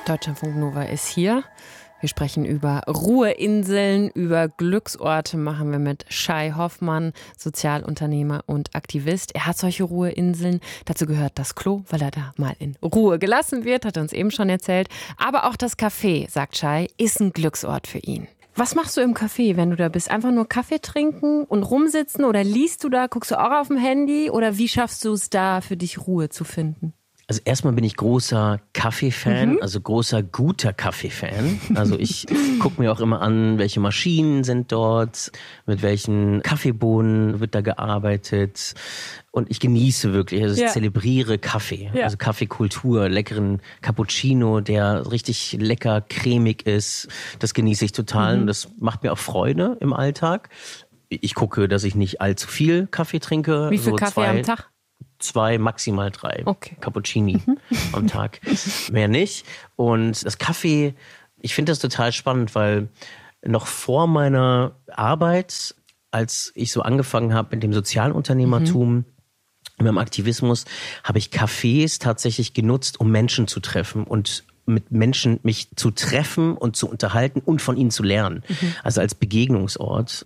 Deutschlandfunk Nova ist hier. Wir sprechen über Ruheinseln, über Glücksorte, machen wir mit Shai Hoffmann, Sozialunternehmer und Aktivist. Er hat solche Ruheinseln. Dazu gehört das Klo, weil er da mal in Ruhe gelassen wird, hat er uns eben schon erzählt. Aber auch das Café, sagt Shai, ist ein Glücksort für ihn. Was machst du im Café, wenn du da bist? Einfach nur Kaffee trinken und rumsitzen oder liest du da, guckst du auch auf dem Handy oder wie schaffst du es da, für dich Ruhe zu finden? Also erstmal bin ich großer Kaffee-Fan, also großer, guter Kaffee-Fan. Also ich gucke mir auch immer an, welche Maschinen sind dort, mit welchen Kaffeebohnen wird da gearbeitet. Und ich genieße wirklich, also ich zelebriere Kaffee, also Kaffeekultur, leckeren Cappuccino, der richtig lecker, cremig ist. Das genieße ich total und das macht mir auch Freude im Alltag. Ich gucke, dass ich nicht allzu viel Kaffee trinke. Wie viel Kaffee am Tag? 2, maximal 3 Cappuccini am Tag. Mehr nicht. Und das Kaffee, ich finde das total spannend, weil noch vor meiner Arbeit, als ich so angefangen habe mit dem Sozialunternehmertum, mit meinem Aktivismus, habe ich Cafés tatsächlich genutzt, um Menschen zu treffen und mit Menschen mich zu treffen und zu unterhalten und von ihnen zu lernen. Also als Begegnungsort.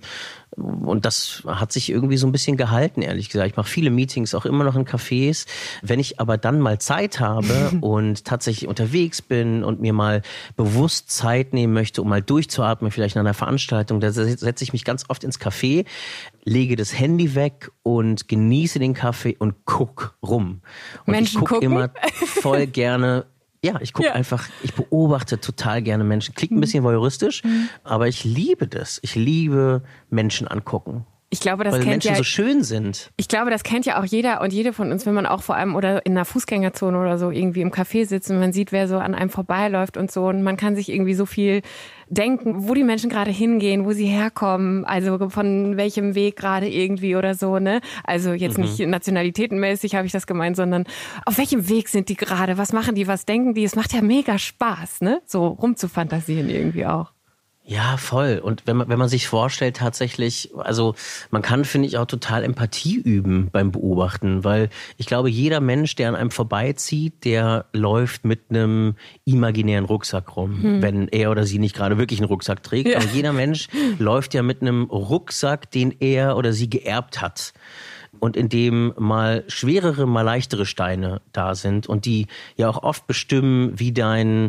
Und das hat sich irgendwie so ein bisschen gehalten, ehrlich gesagt. Ich mache viele Meetings auch immer noch in Cafés. Wenn ich aber dann mal Zeit habe und tatsächlich unterwegs bin und mir mal bewusst Zeit nehmen möchte, um mal durchzuatmen, vielleicht in einer Veranstaltung, da setze ich mich ganz oft ins Café, lege das Handy weg und genieße den Kaffee und guck rum. Und Menschen ich gucke gucken? immer voll gerne. Ja, ich gucke einfach, ich beobachte total gerne Menschen. Klingt ein bisschen voyeuristisch, aber ich liebe das. Ich liebe Menschen angucken. Ich glaube, das weil kennt Menschen so schön sind. Ich glaube, das kennt ja auch jeder und jede von uns, wenn man auch vor allem oder in einer Fußgängerzone oder so irgendwie im Café sitzt und man sieht, wer so an einem vorbeiläuft und so und man kann sich irgendwie so viel denken, wo die Menschen gerade hingehen, wo sie herkommen, also von welchem Weg gerade irgendwie oder so, ne? Also jetzt nicht nationalitätenmäßig habe ich das gemeint, sondern auf welchem Weg sind die gerade, was machen die, was denken die? Es macht ja mega Spaß, ne? So rumzufantasieren irgendwie auch. Ja, voll. Und wenn man sich vorstellt tatsächlich, also man kann, finde ich, auch total Empathie üben beim Beobachten, weil ich glaube, jeder Mensch, der an einem vorbeizieht, der läuft mit einem imaginären Rucksack rum, wenn er oder sie nicht gerade wirklich einen Rucksack trägt. Ja. Aber jeder Mensch läuft ja mit einem Rucksack, den er oder sie geerbt hat. Und in dem mal schwerere, mal leichtere Steine da sind und die ja auch oft bestimmen, wie dein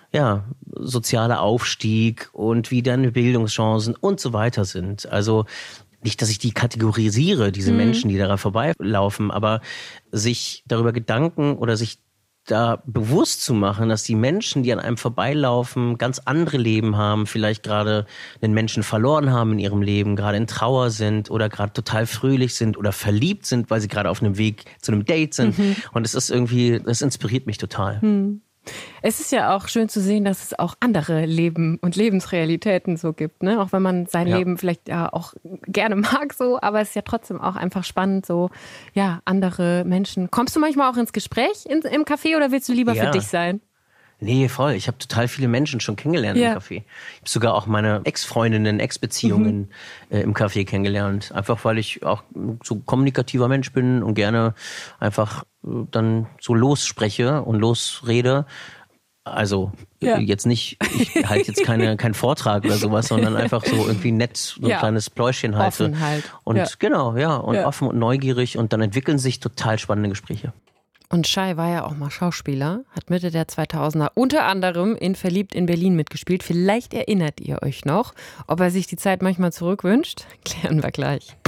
sozialer Aufstieg und wie deine Bildungschancen und so weiter sind. Also nicht, dass ich die kategorisiere, diese Menschen, die daran vorbeilaufen, aber sich darüber Gedanken oder sich da bewusst zu machen, dass die Menschen, die an einem vorbeilaufen, ganz andere Leben haben, vielleicht gerade einen Menschen verloren haben in ihrem Leben, gerade in Trauer sind oder gerade total fröhlich sind oder verliebt sind, weil sie gerade auf einem Weg zu einem Date sind. Und es ist irgendwie, das inspiriert mich total. Es ist ja auch schön zu sehen, dass es auch andere Leben und Lebensrealitäten so gibt, ne? Auch wenn man sein Leben vielleicht ja auch gerne mag so, aber es ist ja trotzdem auch einfach spannend, so andere Menschen. Kommst du manchmal auch ins Gespräch im Café oder willst du lieber für dich sein? Nee, voll. Ich habe total viele Menschen schon kennengelernt im Café. Ich habe sogar auch meine Ex-Freundinnen, Ex-Beziehungen im Café kennengelernt. Einfach weil ich auch so kommunikativer Mensch bin und gerne einfach dann so losspreche und losrede. Also jetzt nicht, ich halte jetzt keinen Vortrag oder sowas, sondern einfach so irgendwie nett so ein kleines Pläuschen halte. Offen halt. Und und offen und neugierig und dann entwickeln sich total spannende Gespräche. Und Shai war ja auch mal Schauspieler, hat Mitte der 2000er unter anderem in Verliebt in Berlin mitgespielt. Vielleicht erinnert ihr euch noch, ob er sich die Zeit manchmal zurückwünscht. Klären wir gleich.